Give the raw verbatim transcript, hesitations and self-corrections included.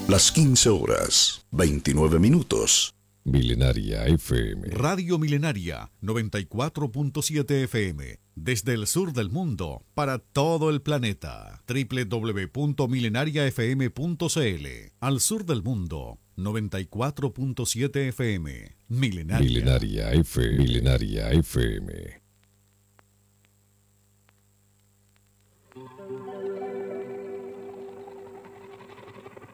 Las quince horas, veintinueve minutos. Milenaria F M. Radio Milenaria, noventa y cuatro punto siete F M. Desde el sur del mundo, para todo el planeta. doble u doble u doble u punto milenaria f m punto c l. Al sur del mundo, noventa y cuatro punto siete F M. Milenaria. Milenaria F M. Milenaria F M.